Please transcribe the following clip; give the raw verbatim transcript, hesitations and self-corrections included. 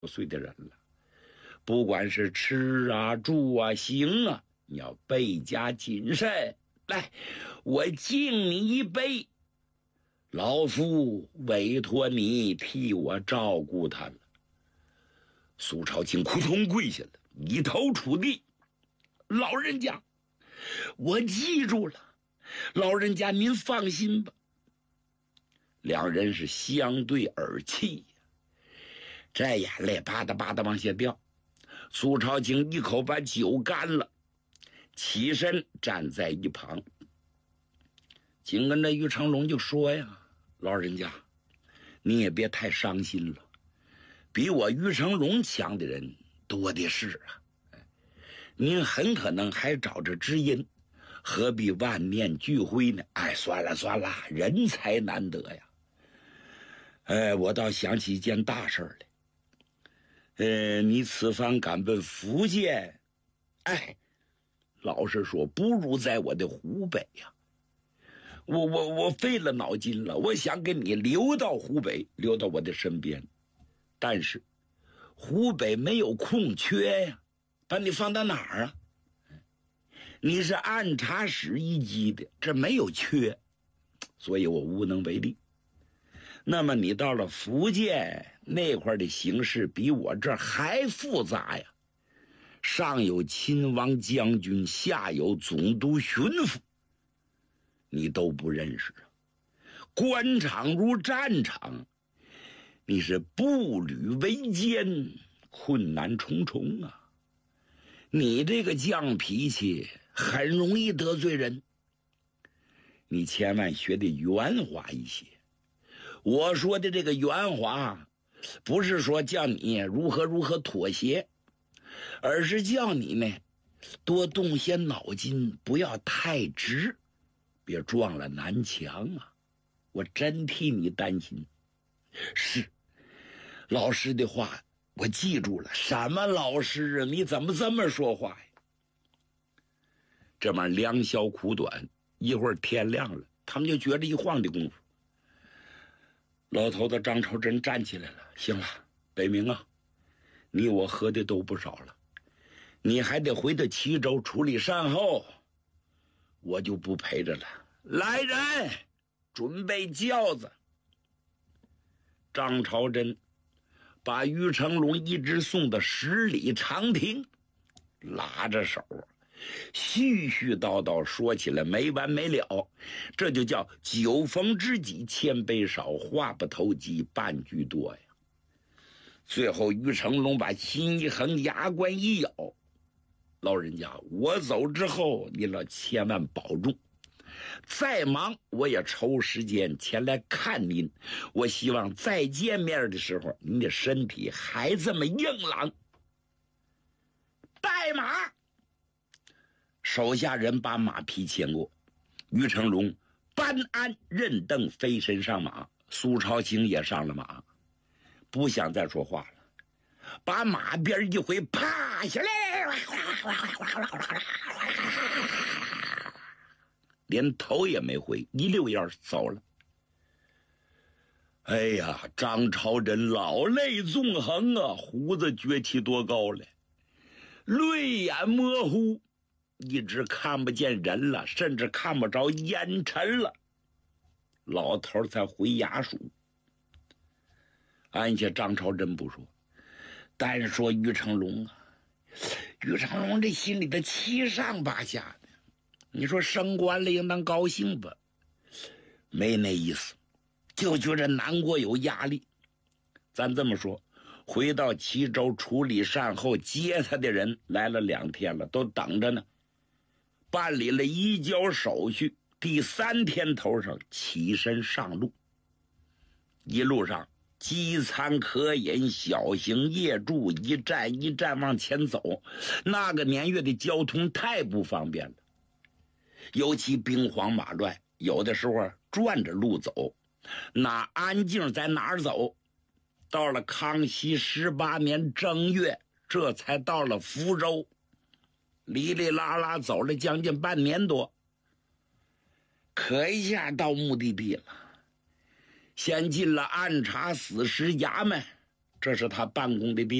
岁的人了，不管是吃啊、住啊、行啊，你要倍加谨慎。来，我敬你一杯，老夫委托你替我照顾他了。苏朝清扑通跪下了，一头触地。老人家，我记住了，老人家您放心吧。两人是相对而泣呀，这眼泪吧嗒吧嗒往下掉。苏朝清一口把酒干了，起身站在一旁。紧跟着于成龙就说呀，老人家你也别太伤心了，比我于成龙强的人多的是啊，您很可能还找着知音，何必万念俱灰呢？哎，算了算了，人才难得呀。哎，我倒想起一件大事来。呃，你此番赶奔福建，哎，老实说，不如在我的湖北呀。我我我费了脑筋了，我想给你留到湖北，留到我的身边，但是湖北没有空缺呀，把你放到哪儿啊？你是按察使一级的，这没有缺，所以我无能为力。那么你到了福建那块的形势比我这还复杂呀，上有亲王将军，下有总督巡抚，你都不认识啊。官场如战场，你是步履维艰，困难重重啊。你这个犟脾气很容易得罪人，你千万学得圆滑一些。我说的这个圆滑，不是说叫你如何如何妥协，而是叫你呢多动些脑筋，不要太直，别撞了南墙啊！我真替你担心。是，老师的话我记住了。什么老师啊？你怎么这么说话呀？这么良宵苦短，一会儿天亮了，他们就觉着一晃的功夫，老头子张朝珍站起来了。行了，北明啊，你我喝的都不少了，你还得回到齐州处理善后，我就不陪着了。来人，准备轿子。张朝珍把于成龙一直送到十里长亭，拉着手絮絮叨叨说起来没完没了，这就叫酒逢知己千杯少，话不投机半句多呀。最后于成龙把心一横，牙关一咬，老人家，我走之后你老千万保重，再忙我也抽时间前来看您，我希望再见面的时候您的身体还这么硬朗。带马，手下人把马匹牵过，于成龙班安任凳飞身上马，苏朝清也上了马，不想再说话了，把马鞭一挥，啪下来，连头也没回，一溜烟走了。哎呀，张朝珍老泪纵横啊，胡子撅起多高了，泪眼模糊，一直看不见人了，甚至看不着烟尘了。老头才回衙署。按下张朝珍不说，单说于成龙啊，于成龙这心里的七上八下的，你说升官了应当高兴吧，没那意思，就觉着难过有压力。咱这么说，回到齐州处理善后，接他的人来了两天了，都等着呢，办理了移交手续，第三天头上起身上路。一路上饥餐渴饮，小行夜住，一站一站往前走。那个年月的交通太不方便了，尤其兵荒马乱，有的时候转着路走，哪安静在哪儿走。到了康熙十八年正月，这才到了福州，哩哩啦啦走了将近半年多，可一下到目的地了。先进了按察司使衙门， 这是他办公的